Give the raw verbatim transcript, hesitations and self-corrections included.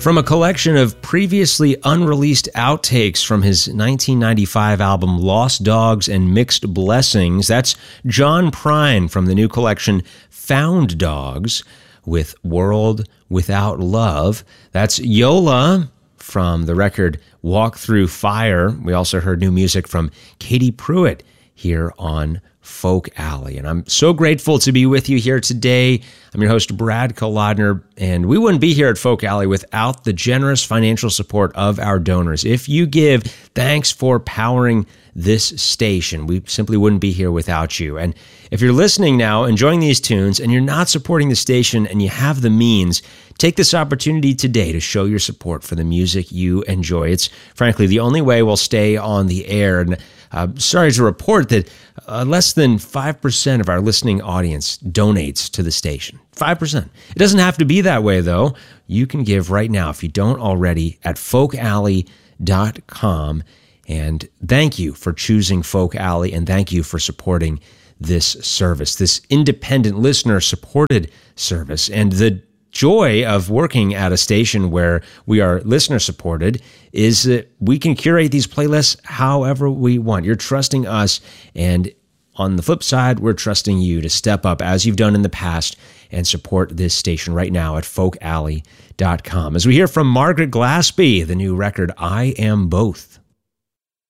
From a collection of previously unreleased outtakes from his nineteen ninety-five album Lost Dogs and Mixed Blessings, that's John Prine from the new collection Found Dogs with World Without Love. That's Yola from the record Walk Through Fire. We also heard new music from Katie Pruitt here on Folk Alley. And I'm so grateful to be with you here today. I'm your host, Brad Kolodner, and we wouldn't be here at Folk Alley without the generous financial support of our donors. If you give, thanks for powering this station. We simply wouldn't be here without you. And if you're listening now, enjoying these tunes, and you're not supporting the station and you have the means, take this opportunity today to show your support for the music you enjoy. It's frankly the only way we'll stay on the air. And uh, sorry to report that uh, less than five percent of our listening audience donates to the station. five percent. It doesn't have to be that way, though. You can give right now, if you don't already, at folk alley dot com. And thank you for choosing Folk Alley, and thank you for supporting this service, this independent listener-supported service. And the joy of working at a station where we are listener-supported is that we can curate these playlists however we want. You're trusting us, and on the flip side, we're trusting you to step up, as you've done in the past, and support this station right now at folk alley dot com. As we hear from Margaret Glaspie, the new record, I Am Both.